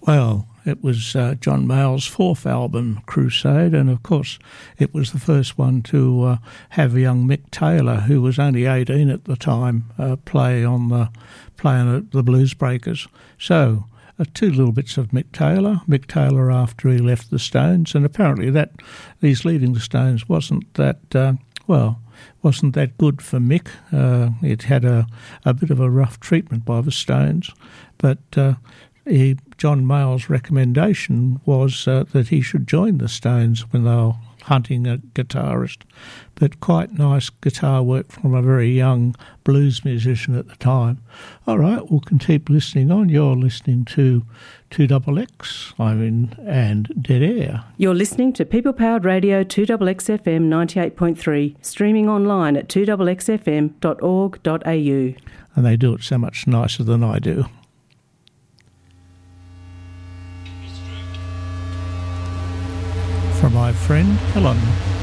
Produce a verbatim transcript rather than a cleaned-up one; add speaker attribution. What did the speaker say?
Speaker 1: Well, it was uh, John Mayall's fourth album, Crusade, and of course it was the first one to uh, have young Mick Taylor, who was only eighteen at the time, uh, play on the playing at the Blues Breakers. So, uh, two little bits of Mick Taylor, Mick Taylor after he left the Stones, and apparently that these leaving the Stones wasn't that uh, well. wasn't that good for Mick. Uh, it had a, a bit of a rough treatment by the Stones, but uh, he, John Mayall's recommendation was uh, that he should join the Stones when they were hunting a guitarist. But quite nice guitar work from a very young blues musician at the time. All right, we'll can keep listening on. You're listening to two X X, I'm in, and Dead Air.
Speaker 2: You're listening to People Powered Radio two X X F M ninety-eight point three, streaming online at two x x f m dot org dot a u.
Speaker 1: And they do it so much nicer than I do. From my friend Helen.